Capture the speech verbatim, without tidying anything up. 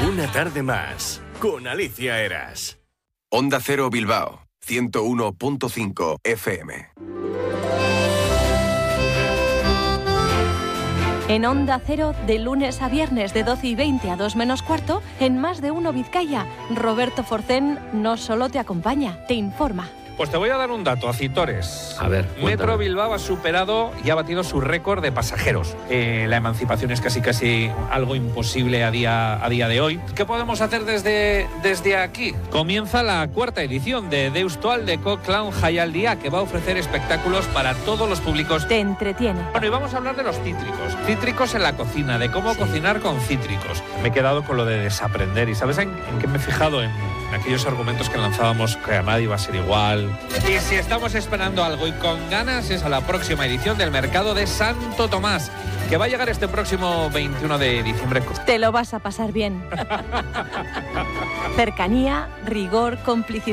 Una tarde más, con Alicia Eras. Onda Cero Bilbao, ciento uno punto cinco F M. En Onda Cero, de lunes a viernes de doce y veinte a dos menos cuarto, en Más de Uno Vizcaya, Roberto Forcén no solo te acompaña, te informa. Pues te voy a dar un dato, Acitores. A ver, cuéntame. Metro Bilbao ha superado y ha batido su récord de pasajeros. Eh, la emancipación es casi casi algo imposible a día, a día de hoy. ¿Qué podemos hacer desde, desde aquí? Comienza la cuarta edición de Deustoaldeko Clown Jaialdia, que va a ofrecer espectáculos para todos los públicos. Te entretiene. Bueno, y vamos a hablar de los cítricos. Cítricos en la cocina, de cómo sí. cocinar con cítricos. Me he quedado con lo de desaprender. ¿Y sabes en, en qué me he fijado? En, en aquellos argumentos que lanzábamos, que a nadie iba a ser igual. Y si estamos esperando algo y con ganas, es a la próxima edición del Mercado de Santo Tomás, que va a llegar este próximo veintiuno de diciembre. Te lo vas a pasar bien. Cercanía, rigor, complicidad.